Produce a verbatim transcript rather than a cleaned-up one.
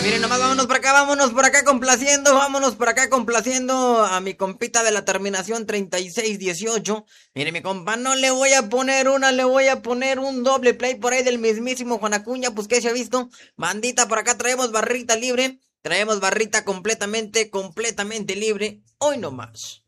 Miren nomás, vámonos por acá, vámonos por acá complaciendo, vámonos por acá complaciendo a mi compita de la terminación treinta y seis dieciocho. Mire, mi compa, no le voy a poner una, le voy a poner un doble play por ahí del mismísimo Juan Acuña, pues que se ha visto. Bandita, por acá traemos barrita libre, traemos barrita completamente, completamente libre, hoy nomás.